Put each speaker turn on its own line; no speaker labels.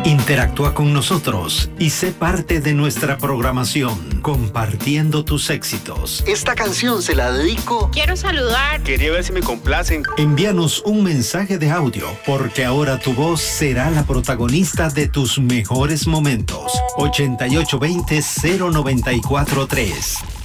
Interactúa con nosotros y sé parte de nuestra programación, compartiendo tus éxitos.
Esta canción se la dedico.
Quiero saludar.
Quería ver si me complacen.
Envíanos un mensaje de audio, porque ahora tu voz será la protagonista de tus mejores momentos. 8820-0943